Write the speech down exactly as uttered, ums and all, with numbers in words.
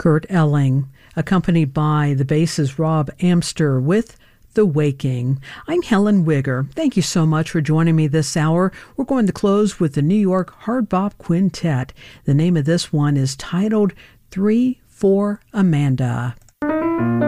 Kurt Elling, accompanied by the bassist Rob Amster with The Waking. I'm Helen Wigger. Thank you so much for joining me this hour. We're going to close with the New York Hard Bop Quintet. The name of this one is titled Three for Amanda.